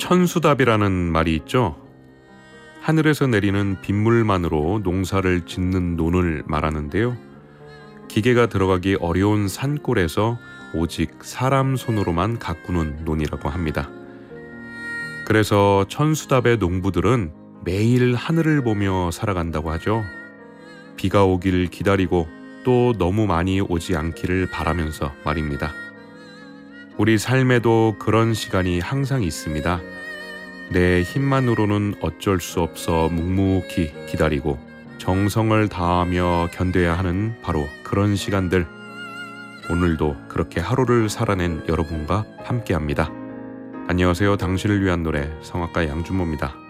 천수답이라는 말이 있죠. 하늘에서 내리는 빗물만으로 농사를 짓는 논을 말하는데요. 기계가 들어가기 어려운 산골에서 오직 사람 손으로만 가꾸는 논이라고 합니다. 그래서 천수답의 농부들은 매일 하늘을 보며 살아간다고 하죠. 비가 오길 기다리고 또 너무 많이 오지 않기를 바라면서 말입니다. 우리 삶에도 그런 시간이 항상 있습니다. 내 힘만으로는 어쩔 수 없어 묵묵히 기다리고 정성을 다하며 견뎌야 하는 바로 그런 시간들. 오늘도 그렇게 하루를 살아낸 여러분과 함께합니다. 안녕하세요. 당신을 위한 노래 성악가 양준모입니다.